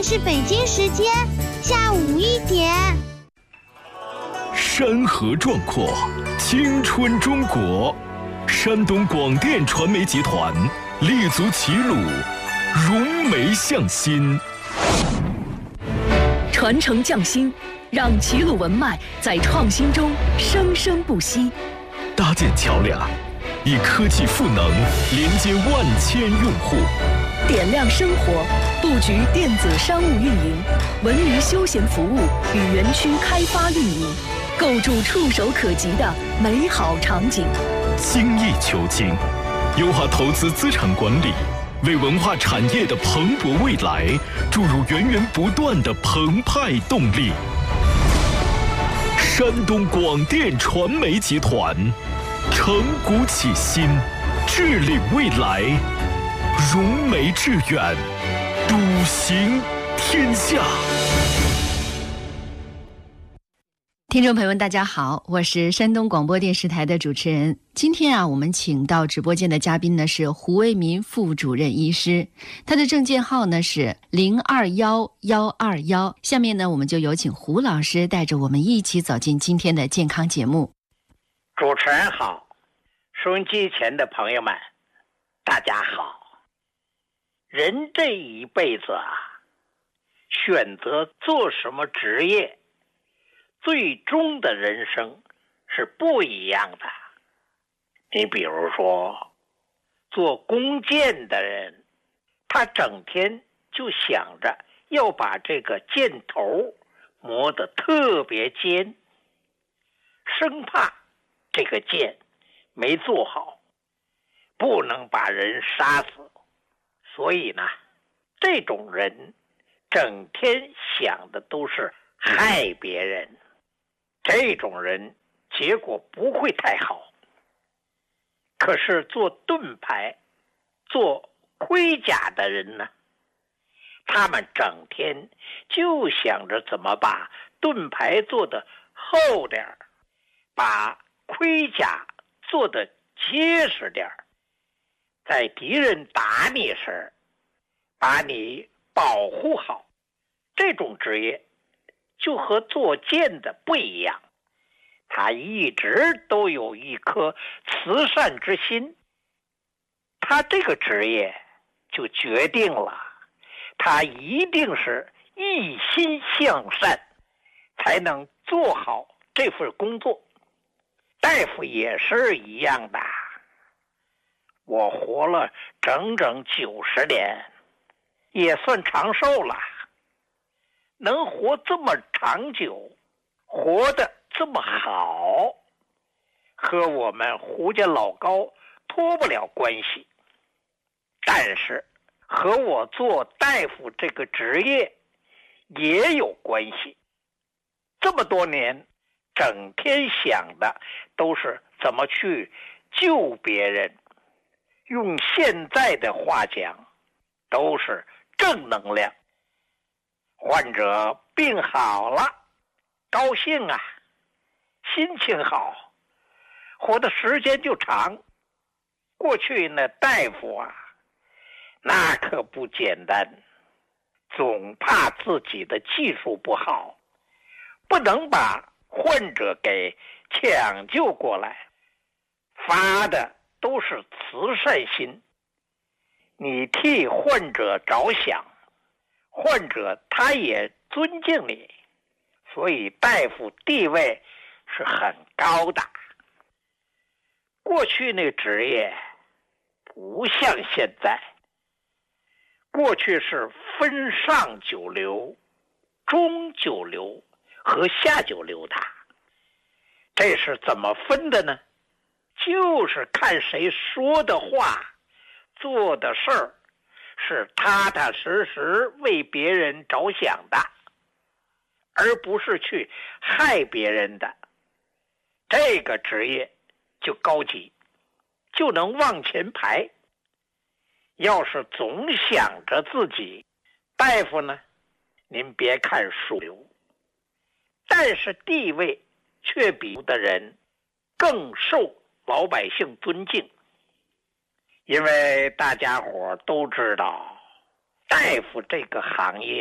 是北京时间下午1点。 山河壮阔，青春中国，山东广电传媒集团立足齐鲁，融媒向心， 传承匠心，让齐鲁文脉在创新中生生不息。 搭建桥梁，以科技赋能连接万千用户， 点亮生活，布局电子商务运营、文娱休闲服务与园区开发运营，构筑触手可及的美好场景。 精益求精，优化投资资产管理，为文化产业的蓬勃未来注入源源不断的澎湃动力。山东广电传媒集团，承古启新，致力未来，融媒致远，笃行天下。 听众朋友们大家好，我是山东广播电视台的主持人。今天我们请到直播间的嘉宾呢是胡为民副主任医师，他的证件号呢是021121。下面呢我们就有请胡老师带着我们一起走进今天的健康节目。 主持人好，收音机前的朋友们大家好。人这一辈子选择做什么职业，最终的人生是不一样的。你比如说，做弓箭的人，他整天就想着要把这个箭头磨得特别尖，生怕这个箭没做好，不能把人杀死。所以呢，这种人整天想的都是害别人，这种人结果不会太好。可是做盾牌、做盔甲的人呢，他们整天就想着怎么把盾牌做得厚点儿，把盔甲做得结实点儿，在敌人打你时把你保护好。这种职业就和做剑的不一样，他一直都有一颗慈善之心。他这个职业就决定了他一定是一心向善，才能做好这份工作。大夫也是一样的，我活了整整90年，也算长寿了。能活这么长久，活得这么好，和我们胡家老高脱不了关系，但是和我做大夫这个职业也有关系。这么多年，整天想的都是怎么去救别人，用现在的话讲，都是正能量。患者病好了，高兴啊，心情好，活的时间就长。过去那大夫那可不简单，总怕自己的技术不好，不能把患者给抢救过来，发的都是慈善心。你替患者着想，患者他也尊敬你，所以大夫地位是很高的。过去那职业不像现在，过去是分上九流、中九流和下九流的。这是怎么分的呢？就是看谁说的话、做的事儿是踏踏实实为别人着想的，而不是去害别人的。这个职业就高级，就能往前排。要是总想着自己，大夫呢，您别看属流，但是地位却比的人更受老百姓尊敬。因为大家伙都知道，大夫这个行业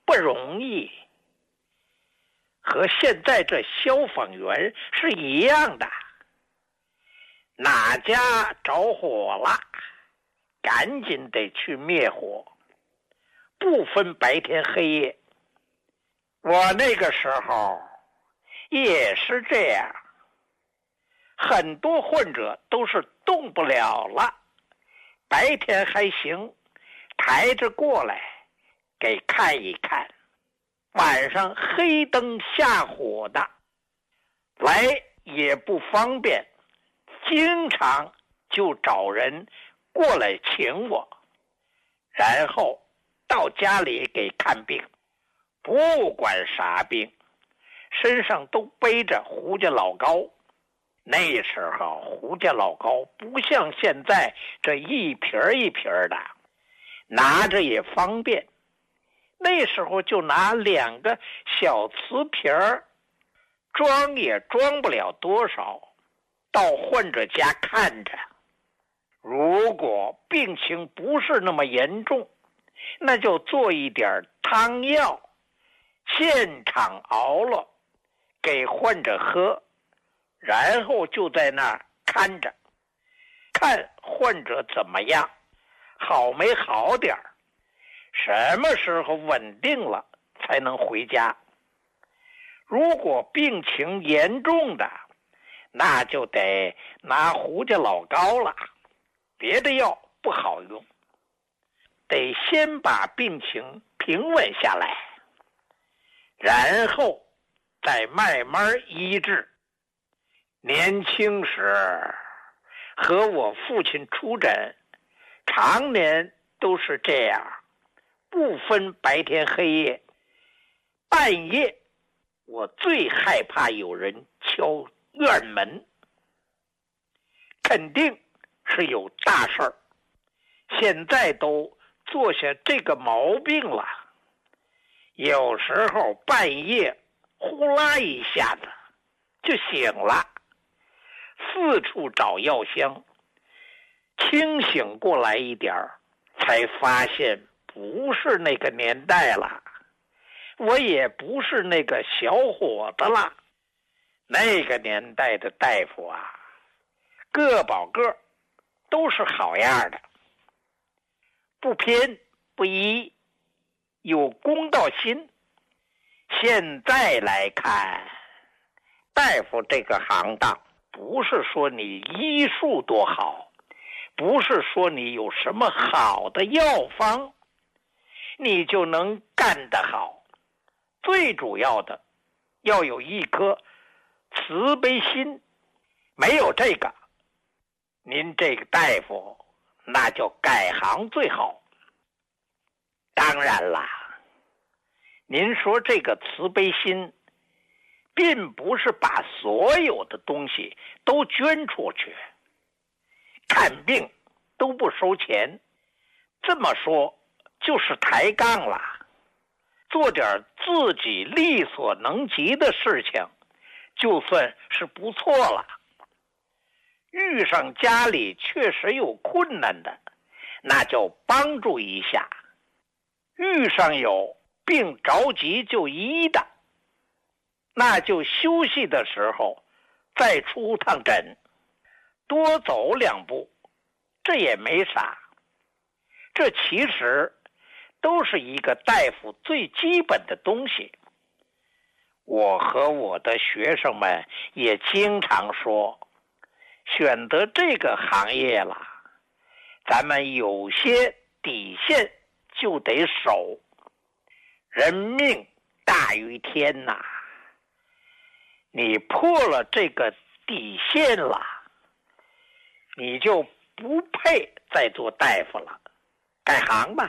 不容易，和现在这消防员是一样的，哪家着火了，赶紧得去灭火，不分白天黑夜。我那个时候也是这样，很多患者都是动不了了，白天还行，抬着过来给看一看，晚上黑灯瞎火的，来也不方便，经常就找人过来请我，然后到家里给看病，不管啥病，身上都背着胡家老膏。那时候胡家老膏不像现在这一瓶一瓶的，拿着也方便。那时候就拿2个小瓷瓶儿，装也装不了多少，到患者家看着。如果病情不是那么严重，那就做一点汤药，现场熬了给患者喝，然后就在那儿看着，看患者怎么样，好没好点儿，什么时候稳定了才能回家。如果病情严重的，那就得拿胡家老膏了，别的药不好用，得先把病情平稳下来，然后再慢慢医治。年轻时和我父亲出诊，常年都是这样，不分白天黑夜。半夜我最害怕有人敲院门，肯定是有大事儿。现在都做下这个毛病了，有时候半夜呼啦一下子就醒了，四处找药箱，清醒过来一点儿，才发现不是那个年代了，我也不是那个小伙子了。那个年代的大夫啊，个保个都是好样的，不偏不倚，有公道心。现在来看，大夫这个行当，不是说你医术多好，不是说你有什么好的药方你就能干得好，最主要的要有一颗慈悲心。没有这个，您这个大夫那就改行最好。当然啦，您说这个慈悲心并不是把所有的东西都捐出去，看病都不收钱，这么说就是抬杠了。做点自己力所能及的事情就算是不错了。遇上家里确实有困难的，那就帮助一下。遇上有病着急就医的，那就休息的时候再出趟诊，多走2步，这也没啥。这其实都是一个大夫最基本的东西。我和我的学生们也经常说，选择这个行业了，咱们有些底线就得守。人命大于天呐，你破了这个底线了，你就不配再做大夫了，改行吧。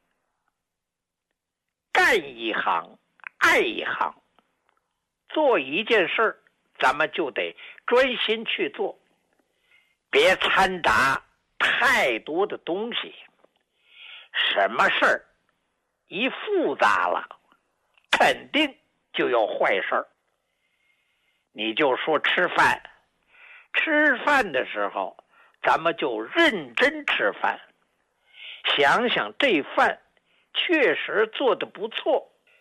干一行爱一行，做一件事咱们就得专心去做，别掺杂太多的东西。什么事儿一复杂了，肯定就有坏事儿。你就说吃饭，吃饭的时候咱们就认真吃饭，想想这饭确实做得不错，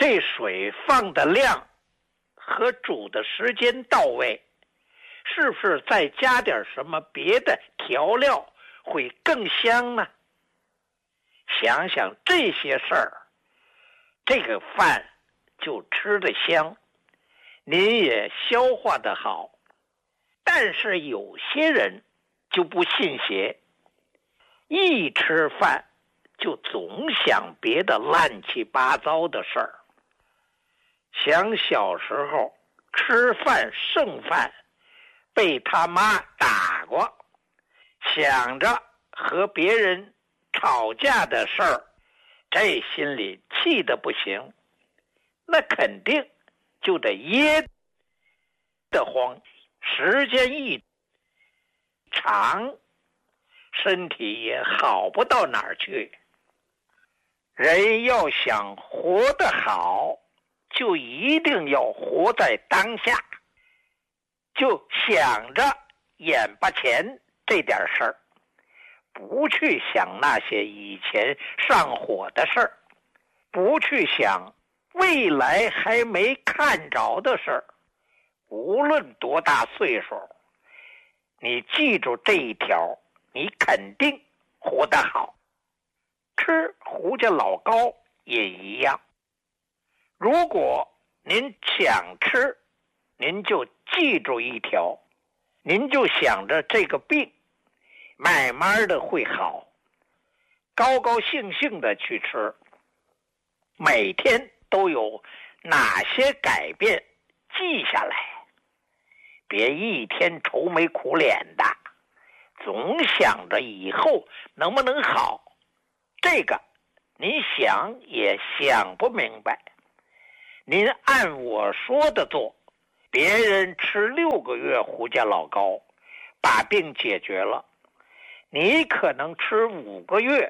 这水放的量和煮的时间到位，是不是再加点什么别的调料会更香呢？想想这些事儿，这个饭就吃得香，您也消化得好。但是有些人就不信邪，一吃饭就总想别的乱七八糟的事儿。想小时候吃饭剩饭被他妈打过，想着和别人吵架的事儿，这心里气得不行，那肯定就得噎得慌。时间一长，身体也好不到哪儿去。人要想活得好，就一定要活在当下，就想着眼巴前这点事儿，不去想那些以前上火的事儿，不去想未来还没看着的事儿。无论多大岁数，你记住这一条，你肯定活得好。吃胡家老糕也一样，如果您想吃，您就记住一条，您就想着这个病慢慢的会好，高高兴兴的去吃，每天都有哪些改变记下来，别一天愁眉苦脸的，总想着以后能不能好，这个您想也想不明白。您按我说的做，别人吃6个月胡家老糕把病解决了，你可能吃5个月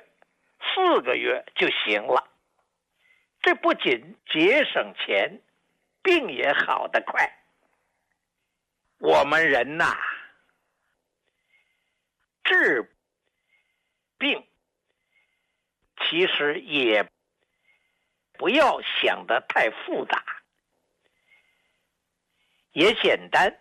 4个月就行了。这不仅节省钱，病也好得快。我们人呐，治病其实也不要想得太复杂，也简单。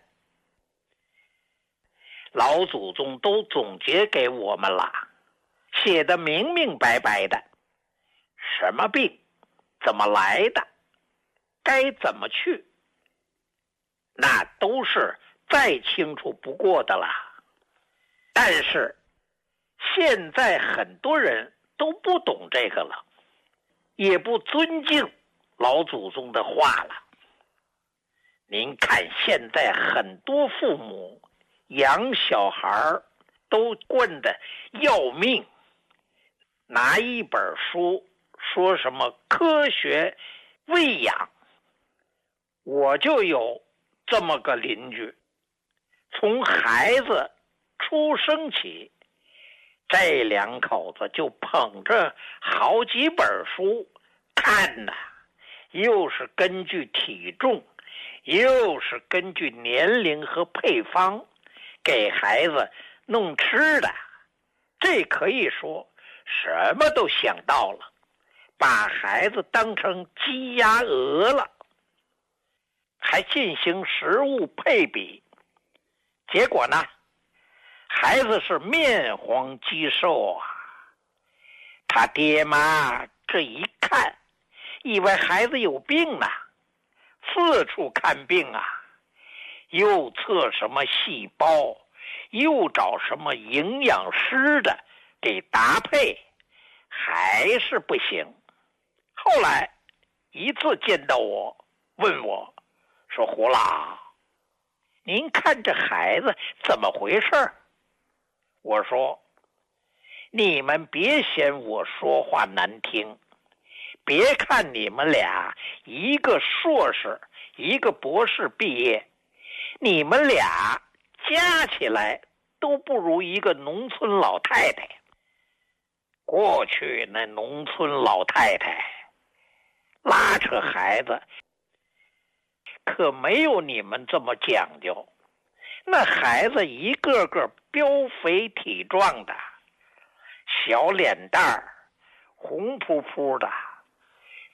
老祖宗都总结给我们了，写得明明白白的，什么病怎么来的，该怎么去，那都是再清楚不过的啦。但是现在很多人都不懂这个了，也不尊敬老祖宗的话了。您看现在很多父母养小孩都惯得要命，拿一本书说什么科学喂养。我就有这么个邻居，从孩子出生起，这2口子就捧着好几本书看呐，又是根据体重，又是根据年龄和配方给孩子弄吃的。这可以说什么都想到了，把孩子当成鸡鸭鹅了，还进行食物配比。结果呢，孩子是面黄肌瘦啊。他爹妈这一看，以为孩子有病呢，四处看病啊，又测什么细胞，又找什么营养师的给搭配，还是不行。后来一次见到我，问我说：“胡老，您看这孩子怎么回事？”我说：“你们别嫌我说话难听，别看你们俩一个硕士，一个博士毕业，你们俩加起来都不如一个农村老太太。过去那农村老太太拉扯孩子可没有你们这么讲究，那孩子一个个膘肥体壮的，小脸蛋儿红扑扑的，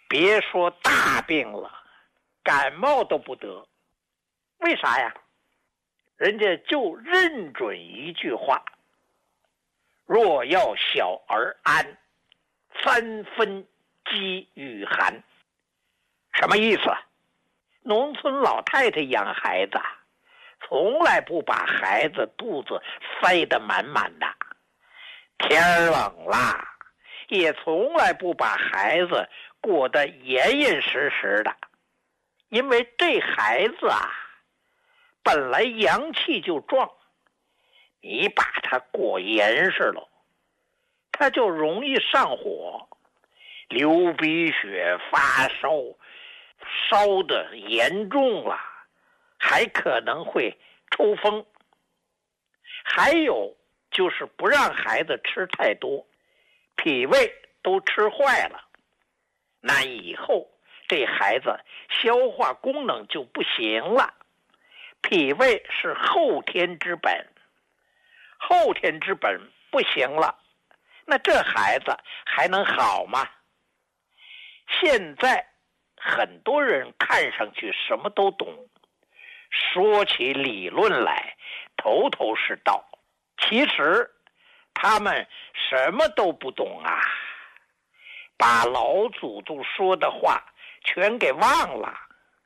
别说大病了，感冒都不得。为啥呀？人家就认准一句话：若要小儿安，3分饥与寒。什么意思？农村老太太养孩子从来不把孩子肚子塞得满满的，天冷了也从来不把孩子裹得严严实实的，因为这孩子本来阳气就壮，你把它裹严实了，他就容易上火，流鼻血，发烧，烧得严重了，还可能会抽风。还有就是不让孩子吃太多，脾胃都吃坏了，那以后这孩子消化功能就不行了。脾胃是后天之本，后天之本不行了，那这孩子还能好吗？现在很多人看上去什么都懂，说起理论来头头是道，其实他们什么都不懂啊，把老祖宗说的话全给忘了。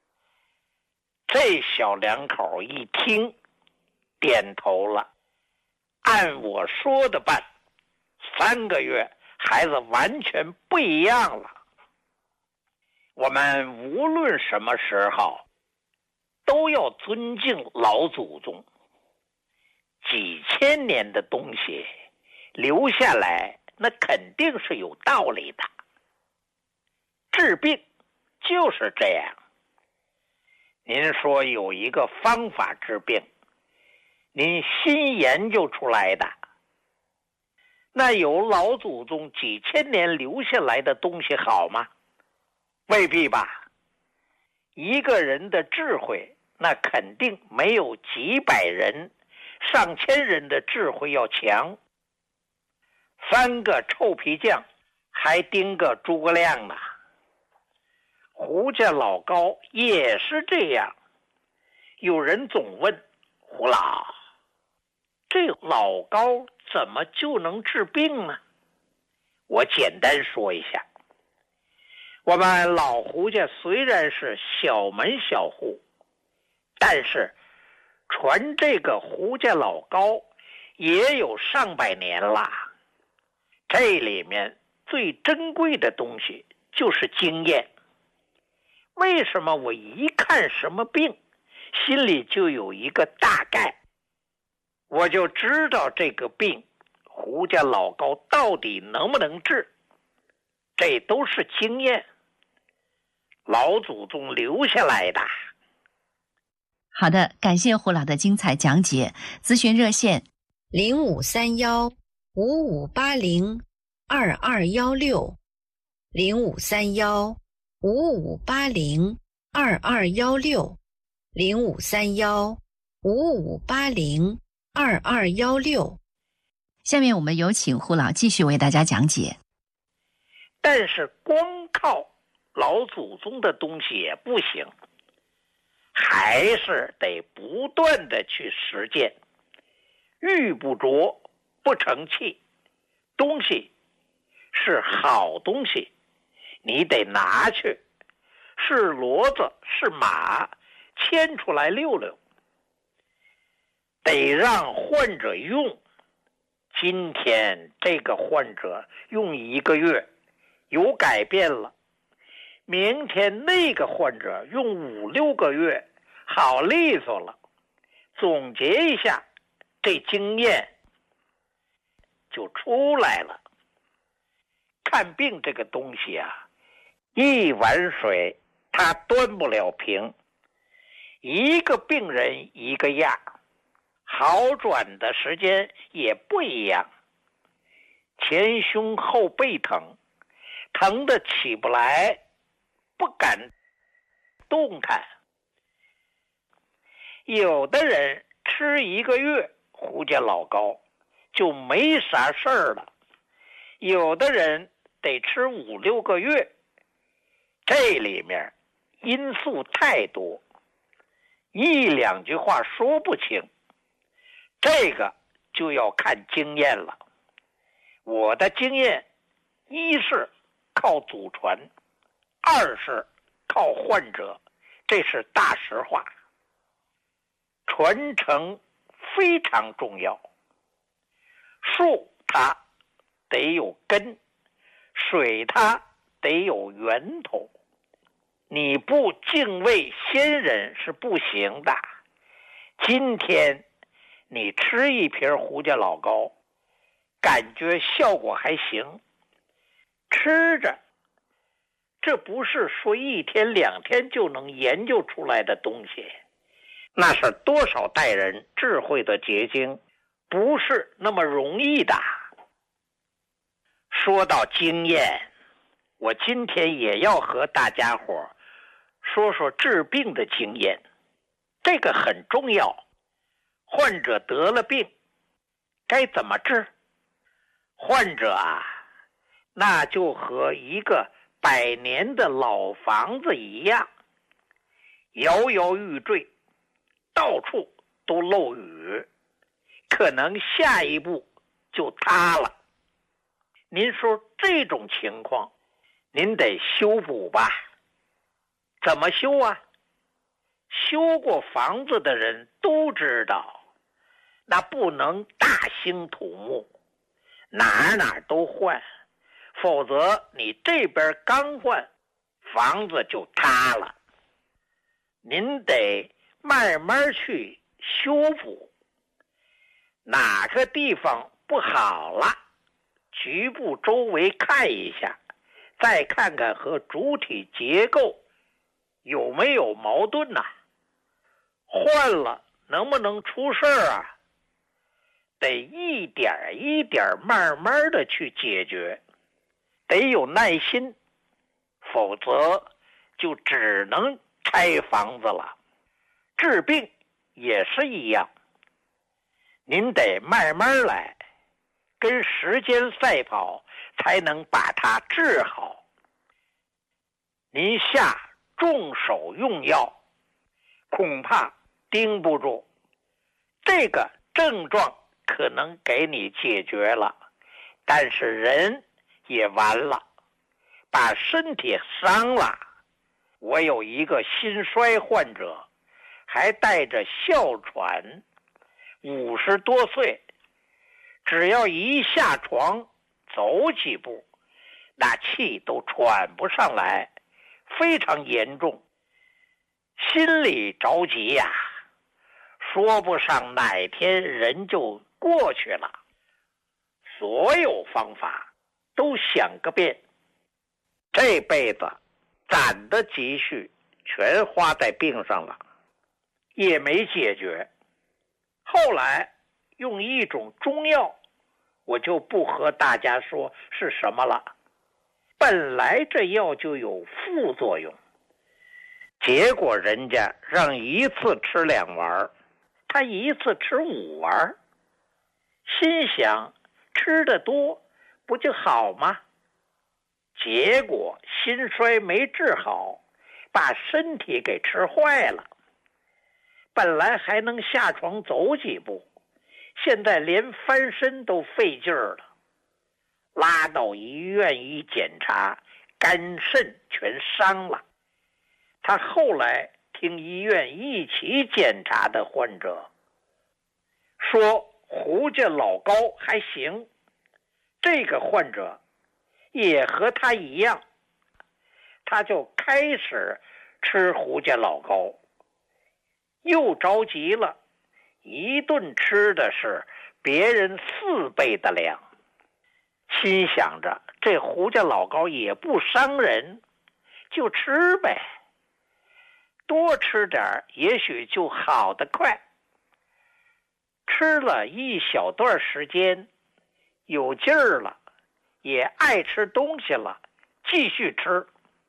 这小两口一听，点头了，按我说的办，3个月孩子完全不一样了。我们无论什么时候都要尊敬老祖宗，几千年的东西留下来，那肯定是有道理的。治病就是这样。您说有一个方法治病，您新研究出来的，那有老祖宗几千年留下来的东西好吗？未必吧。一个人的智慧，那肯定没有几百人、上千人的智慧要强。3个臭皮匠还盯个诸葛亮呢。胡家老高也是这样。有人总问胡老，这老高怎么就能治病呢？我简单说一下，我们老胡家虽然是小门小户，但是传这个胡家老高也有上百年了。这里面最珍贵的东西就是经验。为什么我一看什么病，心里就有一个大概，我就知道这个病胡家老高到底能不能治？这都是经验，老祖宗留下来的。 好的，感谢胡老的精彩讲解。咨询热线 0531-5580-2216，0531-5580-2216。 下面我们有请胡老继续为大家讲解。 但是光靠老祖宗的东西也不行，还是得不断的去实践。玉不琢不成器，东西是好东西，你得拿去，是骡子是马，牵出来溜溜，得让患者用。今天这个患者用1个月有改变了，明天那个患者用5、6个月好利索了。总结一下，这经验就出来了。看病这个东西啊，一碗水它端不了平，一个病人一个样，好转的时间也不一样。前胸后背疼，疼得起不来，不敢动弹。有的人吃1个月胡家老高就没啥事儿了，有的人得吃5、6个月， 这里面因素太多，一两句话说不清，这个就要看经验了。我的经验，一是靠祖传，二是靠患者，这是大实话。传承非常重要，树它得有根，水它得有源头，你不敬畏先人是不行的。今天你吃一瓶胡家老高，感觉效果还行，吃着，这不是说一天两天就能研究出来的东西，那是多少代人智慧的结晶，不是那么容易的。说到经验，我今天也要和大家伙说说治病的经验，这个很重要。患者得了病，该怎么治？患者啊，那就和一个100年的老房子一样，摇摇欲坠，到处都漏雨，可能下一步就塌了。您说这种情况，您得修补吧？怎么修啊？修过房子的人都知道，那不能大兴土木，哪哪都换，否则你这边刚换，房子就塌了。您得慢慢去修补，哪个地方不好了，局部周围看一下，再看看和主体结构有没有矛盾呐？换了能不能出事儿啊？得一点一点慢慢的去解决，得有耐心，否则就只能拆房子了。治病也是一样，您得慢慢来，跟时间赛跑，才能把它治好。您下重手用药，恐怕盯不住，这个症状可能给你解决了，但是人也完了，把身体伤了。我有一个心衰患者，还带着哮喘，50多岁，只要一下床走几步，那气都喘不上来，非常严重，心里着急呀，说不上哪天人就过去了。所有方法都想个遍，这辈子攒的积蓄全花在病上了，也没解决。后来用一种中药，我就不和大家说是什么了，本来这药就有副作用，结果人家让一次吃2丸，他一次吃5丸，心想吃得多不就好吗？结果心衰没治好，把身体给吃坏了，本来还能下床走几步，现在连翻身都费劲儿了。拉到医院一检查，肝肾全伤了。他后来听医院一起检查的患者说胡家老高还行，这个患者也和他一样，他就开始吃胡家老高，又着急了，一顿吃的是别人4倍的量，心想着这胡家老高也不伤人，就吃呗，多吃点也许就好得快。吃了一小段时间，有劲儿了，也爱吃东西了，继续吃。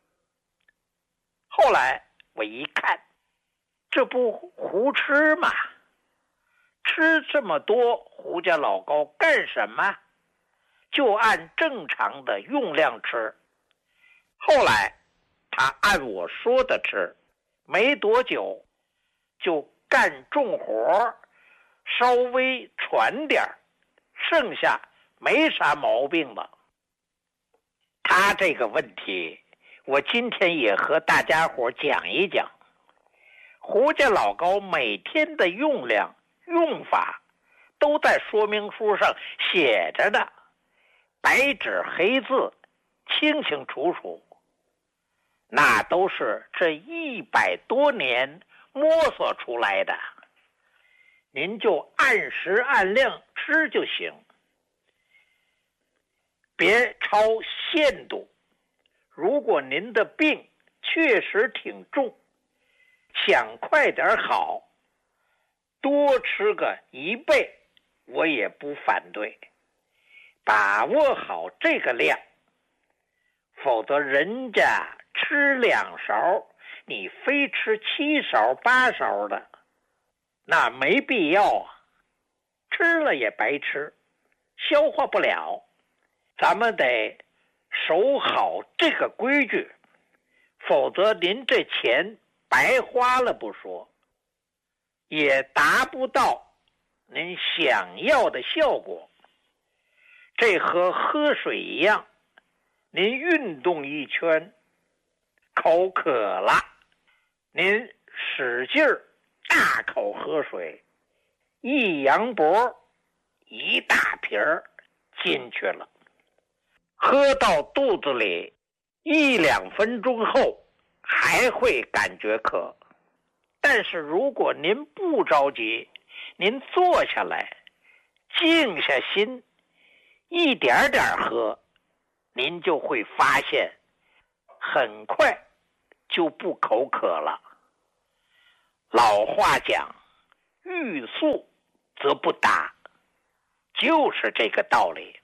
后来我一看，这不胡吃吗？吃这么多胡家老高干什么？就按正常的用量吃。后来他按我说的吃，没多久就干重活，稍微喘点，剩下没啥毛病了。他这个问题我今天也和大家伙讲一讲。胡家老高每天的用量用法都在说明书上写着的，白纸黑字，清清楚楚。那都是这100多年摸索出来的，您就按时按量吃就行，别超限度。如果您的病确实挺重，想快点好，多吃个1倍我也不反对，把握好这个量，否则人家吃2勺，你非吃7勺8勺的，那没必要啊，吃了也白吃，消化不了。咱们得守好这个规矩，否则您这钱白花了不说，也达不到您想要的效果。这和喝水一样，您运动一圈，口渴了，您使劲儿大口喝水，一扬脖，一大瓶儿进去了，喝到肚子里1、2分钟后还会感觉渴。但是如果您不着急，您坐下来静下心，一点点喝，您就会发现很快就不口渴了。老话讲，欲速则不达，就是这个道理。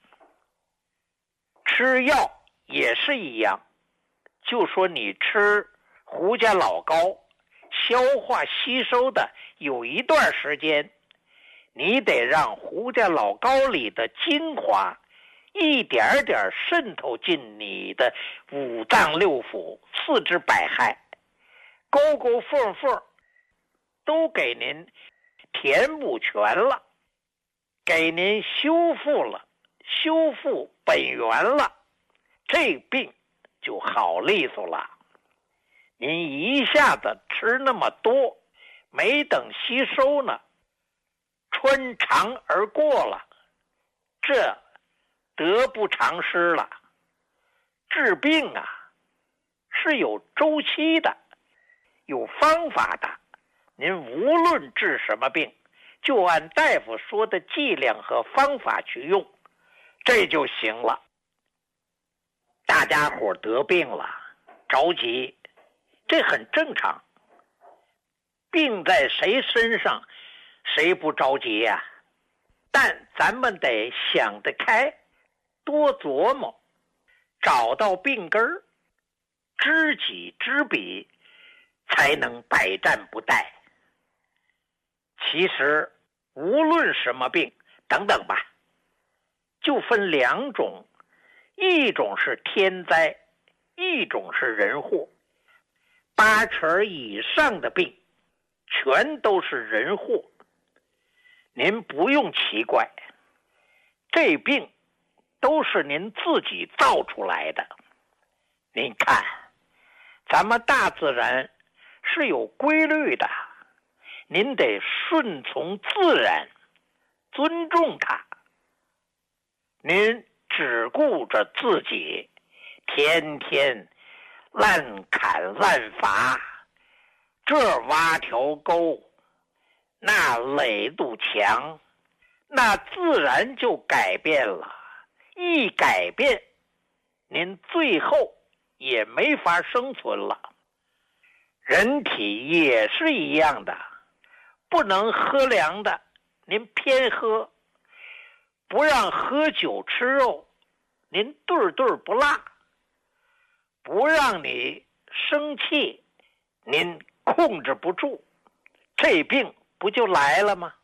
吃药也是一样，就说你吃胡家老高，消化吸收的有一段时间，你得让胡家老高里的精华一点点渗透进你的5脏6腑、4肢百骸，沟沟缝缝都给您填补全了，给您修复本源了，这病就好利索了。您一下子吃那么多，没等吸收呢，穿肠而过了，这得不偿失了。治病啊，是有周期的，有方法的。您无论治什么病，就按大夫说的剂量和方法去用，这就行了。大家伙得病了，着急，这很正常。病在谁身上，谁不着急呀？但咱们得想得开，多琢磨，找到病根儿，知己知彼，才能百战不殆。其实无论什么病，等等吧，就分2种，一种是天灾，一种是人祸。80%以上的病全都是人祸，您不用奇怪，这病都是您自己造出来的。您看，咱们大自然是有规律的，您得顺从自然，尊重它。您只顾着自己，天天滥砍滥伐，这挖条沟，那垒堵墙，那自然就改变了。一改变，您最后也没法生存了。人体也是一样的，不能喝凉的，您偏喝；不让喝酒吃肉，您顿顿不辣；不让你生气，您控制不住，这病不就来了吗？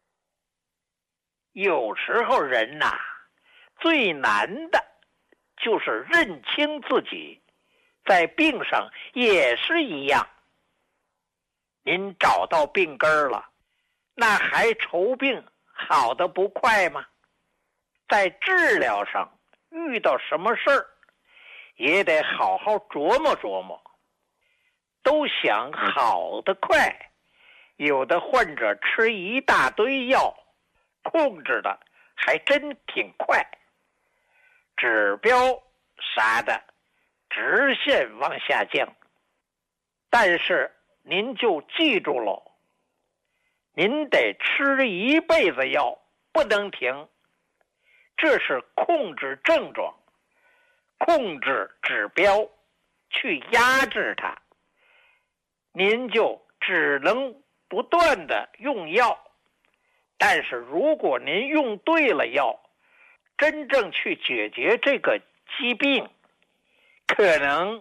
有时候人呐，最难的就是认清自己， 在病上也是一样。您找到病根了，那还愁病好得不快吗？在治疗上遇到什么事儿，也得好好琢磨琢磨。都想好得快，有的患者吃一大堆药，控制的还真挺快，指标啥的直线往下降。但是您就记住喽，您得吃一辈子药，不能停。这是控制症状，控制指标，去压制它。您就只能不断的用药，但是如果您用对了药，真正去解决这个疾病，可能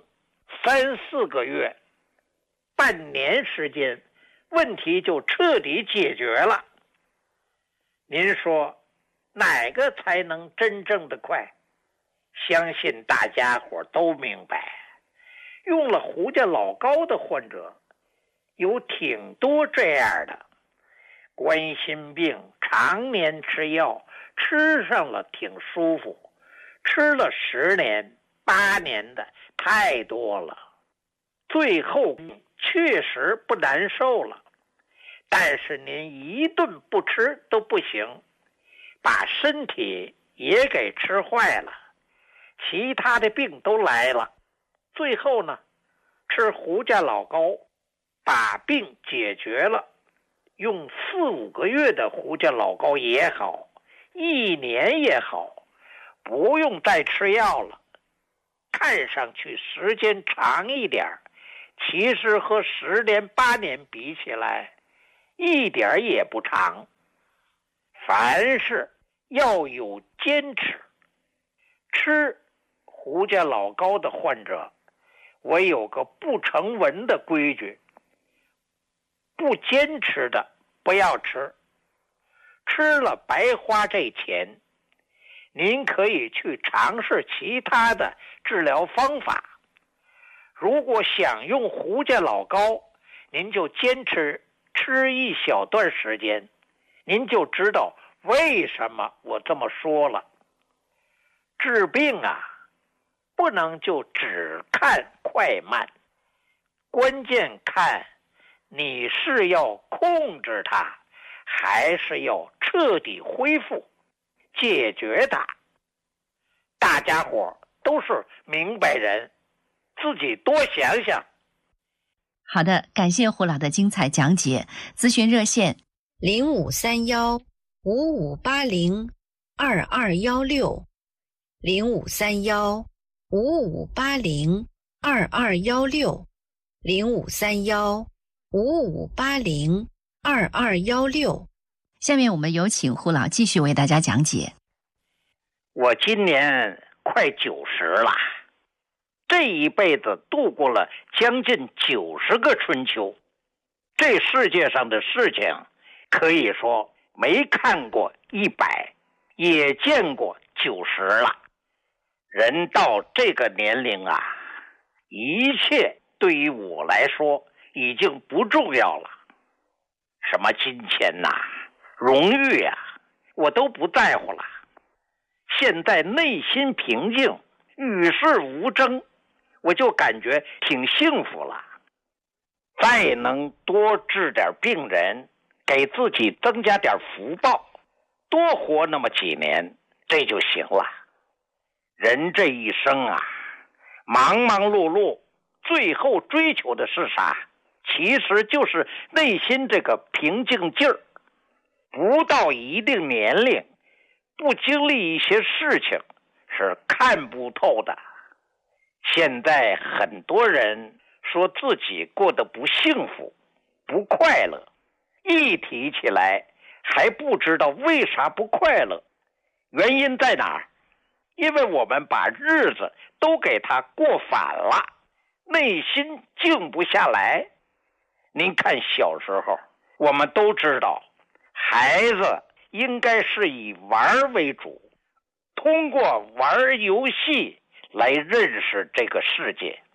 3、4个月、半年时间，问题就彻底解决了。您说哪个才能真正的快？相信大家伙都明白，用了胡家老高的患者有挺多这样的，冠心病常年吃药，吃上了挺舒服，吃了10年、8年的太多了，最后确实不难受了，但是您一顿不吃都不行，把身体也给吃坏了，其他的病都来了。最后呢，吃胡家老高把病解决了，用4、5个月的胡家老高也好，1年也好，不用再吃药了。看上去时间长一点，其实和10年、8年比起来一点也不长。凡事要有坚持。吃胡家老高的患者，我有个不成文的规矩，不坚持的不要吃，吃了白花这钱。您可以去尝试其他的治疗方法。如果想用胡家老高，您就坚持吃一小段时间，您就知道为什么我这么说了。治病啊，不能就只看快慢，关键看你是要控制它，还是要彻底恢复解决它。大家伙都是明白人，自己多想想。 好的，感谢胡老的精彩讲解。咨询热线 053155802216，053155802216。 下面我们有请胡老继续为大家讲解。 我今年快90了，这一辈子度过了将近90个春秋，这世界上的事情可以说没看过100，也见过90了。人到这个年龄啊，一切对于我来说已经不重要了，什么金钱呐、荣誉啊，我都不在乎了。现在内心平静，与世无争，我就感觉挺幸福了。再能多治点病人，给自己增加点福报，多活那么几年，这就行了。人这一生啊，忙忙碌碌，最后追求的是啥？其实就是内心这个平静劲儿。不到一定年龄，不经历一些事情是看不透的。现在很多人说自己过得不幸福、不快乐，一提起来还不知道为啥不快乐，原因在哪儿？因为我们把日子都给它过反了，内心静不下来。您看小时候，我们都知道，孩子应该是以玩为主，通过玩游戏来认识这个世界。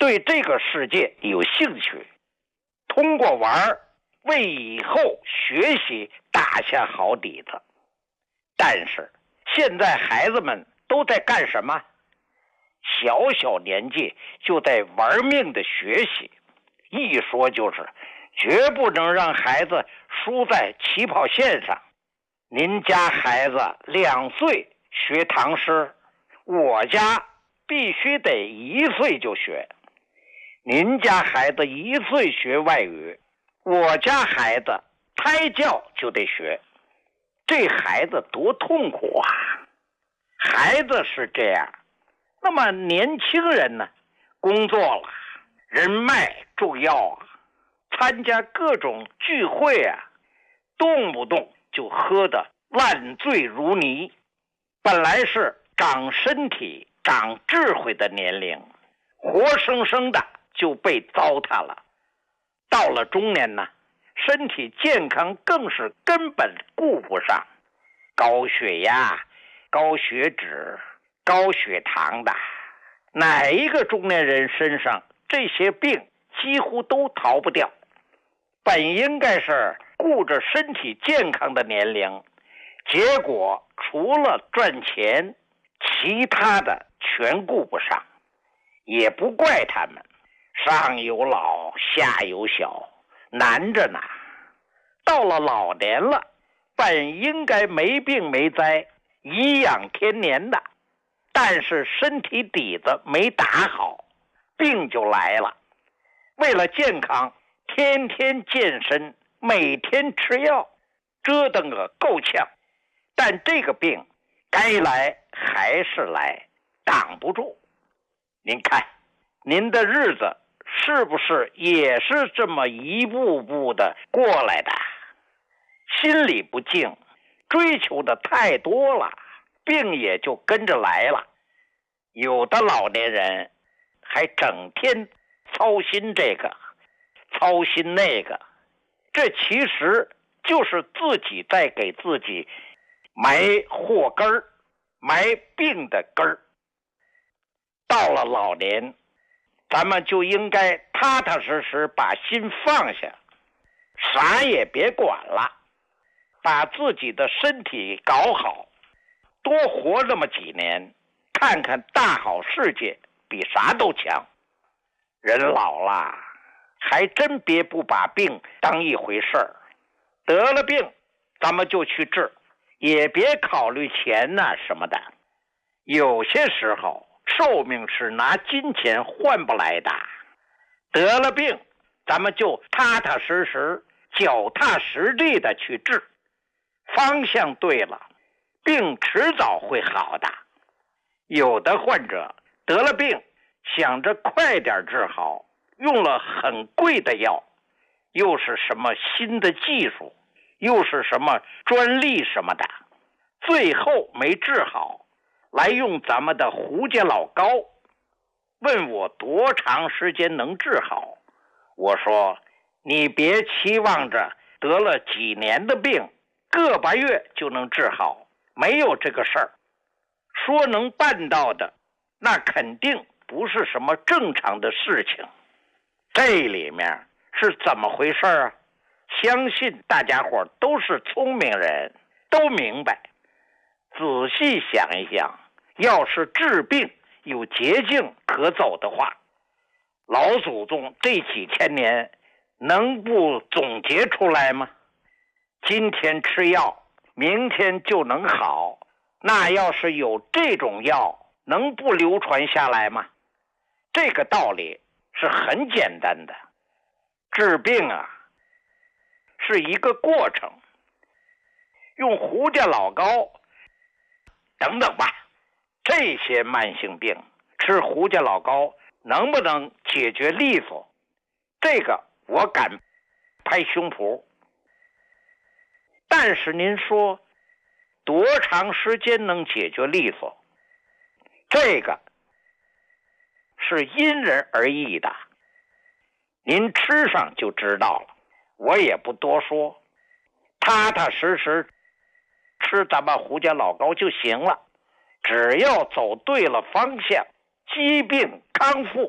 对这个世界有兴趣，通过玩为以后学习打下好底子。但是现在孩子们都在干什么？小小年纪就在玩命的学习，一说就是绝不能让孩子输在起跑线上。您家孩子2岁学唐诗，我家必须得1岁就学。您家孩子1岁学外语，我家孩子胎教就得学。这孩子多痛苦啊！孩子是这样，那么年轻人呢？工作了，人脉重要啊，参加各种聚会啊，动不动就喝得烂醉如泥。本来是长身体长智慧的年龄，活生生的就被糟蹋了。到了中年呢，身体健康更是根本顾不上，高血压、高血脂、高血糖的，哪一个中年人身上这些病几乎都逃不掉。本应该是顾着身体健康的年龄，结果除了赚钱，其他的全顾不上。也不怪他们，上有老下有小，难着呢。到了老年了，本应该没病没灾，颐养天年的，但是身体底子没打好，病就来了。为了健康，天天健身，每天吃药，折腾个够呛。但这个病该来还是来，挡不住。您看，您的日子是不是也是这么一步步的过来的？心里不静，追求的太多了，病也就跟着来了。有的老年人还整天操心这个操心那个，这其实就是自己在给自己埋祸根儿，埋病的根儿。到了老年，咱们就应该踏踏实实把心放下，啥也别管了，把自己的身体搞好，多活这么几年，看看大好世界比啥都强。人老了，还真别不把病当一回事儿，得了病咱们就去治，也别考虑钱呐什么的。有些时候寿命是拿金钱换不来的，得了病咱们就踏踏实实脚踏实地的去治，方向对了，病迟早会好的。有的患者得了病，想着快点治好，用了很贵的药，又是什么新的技术，又是什么专利什么的，最后没治好，来用咱们的胡家老膏，问我多长时间能治好。我说你别期望着得了几年的病，个把月就能治好，没有这个事儿。说能办到的，那肯定不是什么正常的事情。这里面是怎么回事啊？相信大家伙都是聪明人，都明白。仔细想一想，要是治病有捷径可走的话，老祖宗这几千年能不总结出来吗？今天吃药，明天就能好，那要是有这种药，能不流传下来吗？这个道理是很简单的。治病啊，是一个过程。用胡家老膏等等吧，这些慢性病吃胡家老膏能不能解决利索？这个我敢拍胸脯。但是您说多长时间能解决利索？这个是因人而异的，您吃上就知道了，我也不多说，踏踏实实吃咱们胡家老膏就行了。只要走对了方向，疾病康复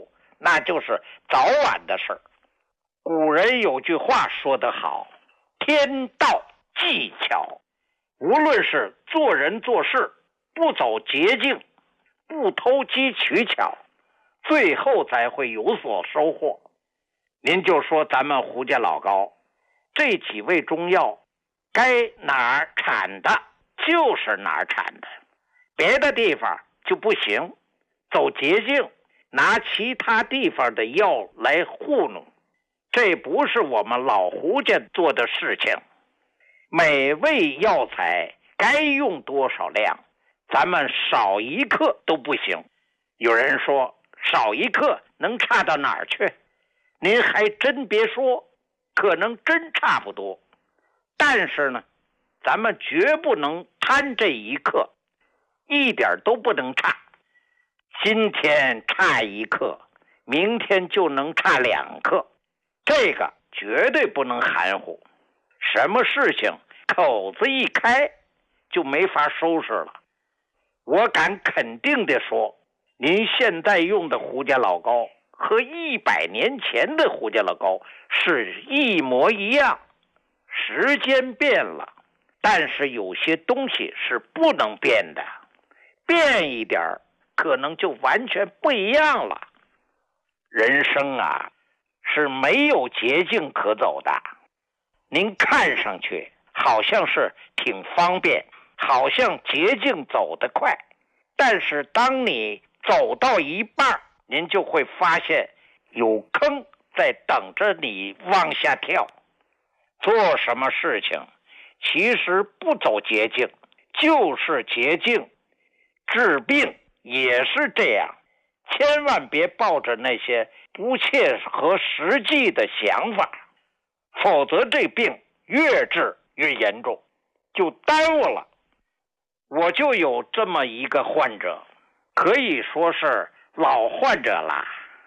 那就是早晚的事儿。古人有句话说得好，天道技巧，无论是做人做事，不走捷径，不投机取巧，最后才会有所收获。您就说咱们胡家老高这几味中药，该哪儿产的就是哪儿产的，别的地方就不行，走捷径，拿其他地方的药来糊弄，这不是我们老胡家做的事情。每味药材该用多少量，咱们少一克都不行。有人说少一克能差到哪儿去？您还真别说，可能真差不多。但是呢，咱们绝不能贪这一克，一点都不能差。今天差1克，明天就能差2克，这个绝对不能含糊。什么事情口子一开就没法收拾了。我敢肯定地说，您现在用的胡家老高和100年前的胡家老高是一模一样。时间变了，但是有些东西是不能变的，变一点可能就完全不一样了。人生啊，是没有捷径可走的。您看上去好像是挺方便，好像捷径走得快，但是当你走到一半，您就会发现有坑在等着你往下跳。做什么事情其实不走捷径就是捷径，治病也是这样，千万别抱着那些不切合实际的想法，否则这病越治越严重，就耽误了。我就有这么一个患者，可以说是老患者啦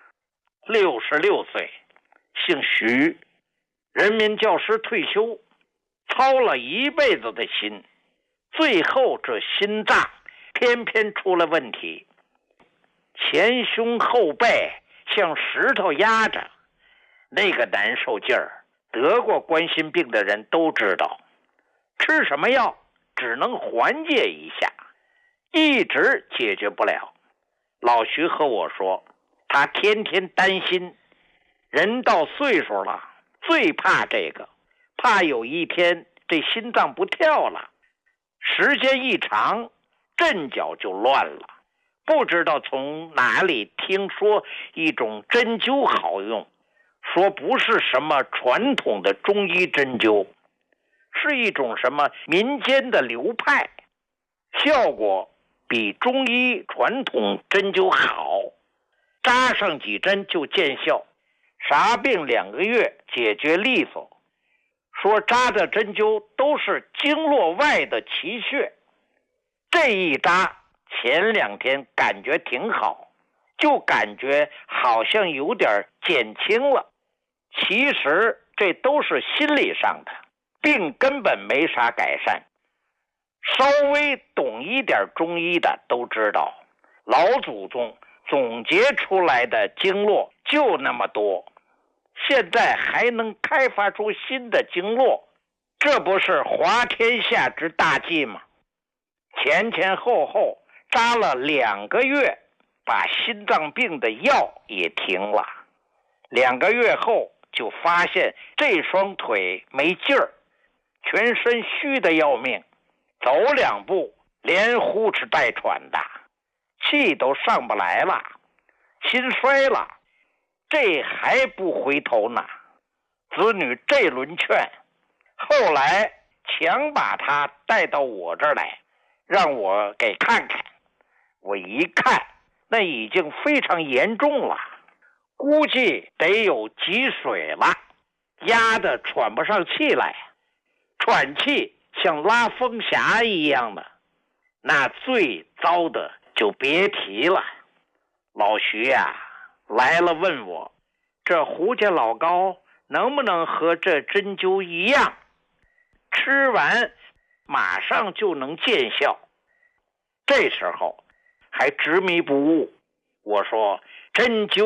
，66岁，姓徐，人民教师退休，操了一辈子的心，最后这心脏偏偏出了问题，前胸后背像石头压着，那个难受劲儿，得过冠心病的人都知道。吃什么药只能缓解一下，一直解决不了。老徐和我说，他天天担心，人到岁数了最怕这个，怕有一天这心脏不跳了，时间一长阵脚就乱了。不知道从哪里听说一种针灸好用，说不是什么传统的中医针灸，是一种什么民间的流派，效果比中医传统针灸好，扎上几针就见效，啥病2个月解决利索。说扎的针灸都是经络外的奇穴，这一扎前2天感觉挺好，就感觉好像有点减轻了，其实这都是心理上的，病根本没啥改善。稍微懂一点中医的都知道，老祖宗总结出来的经络就那么多，现在还能开发出新的经络，这不是滑天下之大稽吗？前后扎了2个月，把心脏病的药也停了。2个月后就发现这双腿没劲儿，全身虚得要命，走2步连呼哧带喘的，气都上不来了，心衰了，这还不回头呢。子女这轮劝，后来强把他带到我这儿来，让我给看看。我一看，那已经非常严重了，估计得有积水了，压得喘不上气来，喘气像拉风匣一样的，那最糟的就别提了。老徐呀，来了问我，这胡家老高能不能和这针灸一样，吃完马上就能见效？这时候还执迷不悟，我说针灸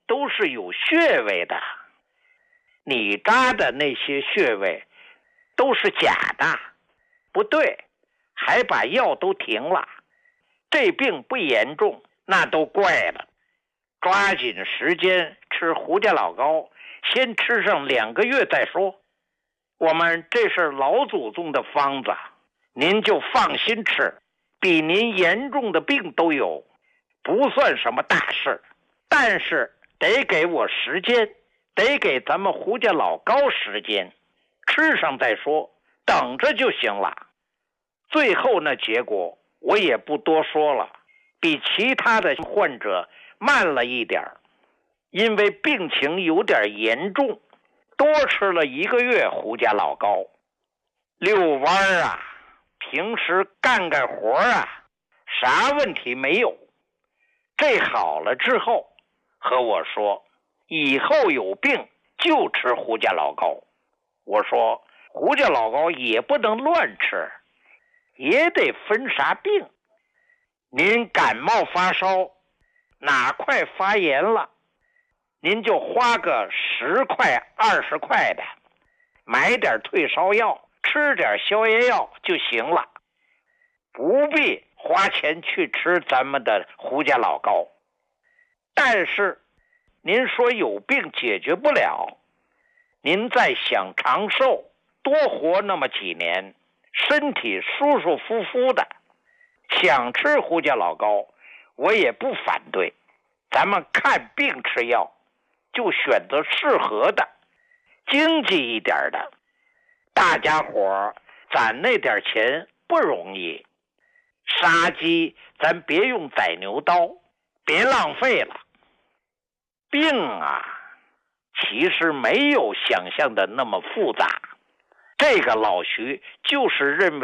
都是有穴位的，你扎的那些穴位都是假的，不对，还把药都停了。这病不严重，那都怪了。抓紧时间吃胡家老膏，先吃上2个月再说。我们这是老祖宗的方子，您就放心吃，比您严重的病都有，不算什么大事。但是得给我时间，得给咱们胡家老膏时间，吃上再说，等着就行了。最后那结果我也不多说了，比其他的患者慢了一点，因为病情有点严重，多吃了1个月胡家老膏。遛弯啊，平时干活啊，啥问题没有。这好了之后和我说，以后有病就吃胡家老膏。我说胡家老膏也不能乱吃，也得分啥病。您感冒发烧，哪块发炎了，您就花个10块20块的，买点退烧药，吃点消炎药就行了，不必花钱去吃咱们的胡家老膏。但是您说有病解决不了，您再想长寿，多活那么几年，身体舒舒服服的，想吃胡家老膏我也不反对。咱们看病吃药就选择适合的，经济一点的。大家伙攒那点钱不容易，杀鸡咱别用宰牛刀，别浪费了。病啊，其实没有想象的那么复杂。这个老徐就是认为